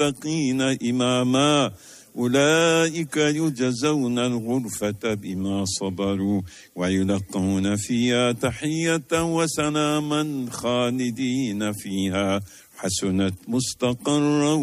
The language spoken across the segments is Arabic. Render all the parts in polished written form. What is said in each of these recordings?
للمتقين إماما أولئك يجزون الغرفة بما صبروا ويلقون فيها تحية وسلاما خالدين فيها حسنت مستقرا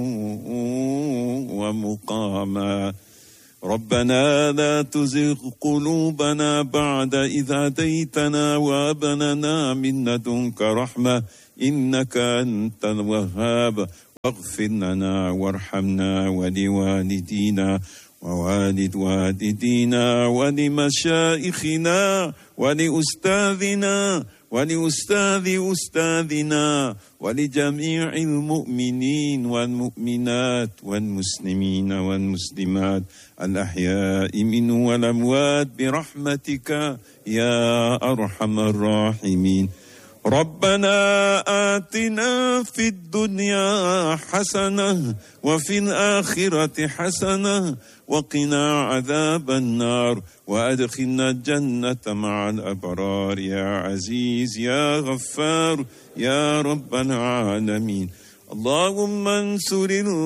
ومقاما ربنا لا تزغ قلوبنا بعد إذ هديتنا وهب لنا من لدنك رحمة إنك أنت الوهاب واغفر لنا وارحمنا ولوالدينا ووالد والدينا ولمشائخنا ولأستاذنا ولأستاذ أستاذنا ولجميع المؤمنين والمؤمنات والمسلمين والمسلمات الأحياء منهم والأموات برحمتك يا أرحم الراحمين ربنا آتنا في الدنيا حسنة وفي الآخرة حسنة وقنا عذاب النار وأدخلنا الجنة مع الأبرار يا عزيز يا غفار يا رب العالمين اللهم انصر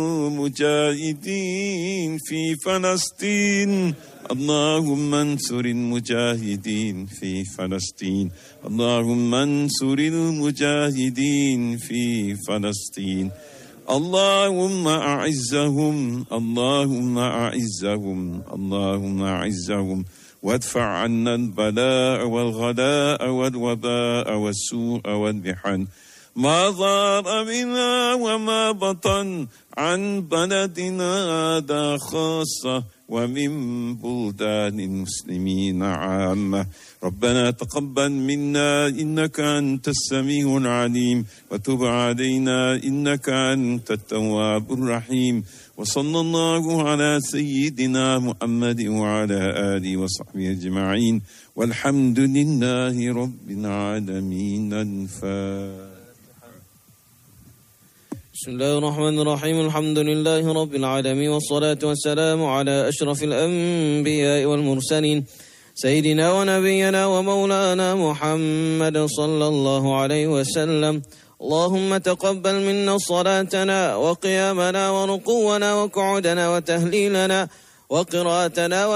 المجاهدين في فلسطين اللهم انصر المجاهدين في فلسطين اللهم انصر المجاهدين في فلسطين اللهم أعزهم اللهم أعزهم اللهم أعزهم وادفع عنا البلاء والغلاء والوباء والسوء والمحن ما ظهر منا وما بطن عن بلدنا هذا خاصة ومن بلدان المسلمين عامة ربنا تقبل منا إنك أنت السميع العليم وتب علينا إنك أنت التواب الرحيم وصلى الله على سيدنا محمد وعلى آله وصحبه أجمعين والحمد لله رب العالمين الفاتحة بسم الله الرحمن الرحيم الحمد لله رب العالمين والصلاة والسلام على أشرف الأنبياء والمرسلين سيدنا ونبينا ومولانا محمد صلى الله عليه وسلم اللهم تقبل منا صلاتنا وقيامنا وركوعنا وقعودنا وتهليلنا وقراءتنا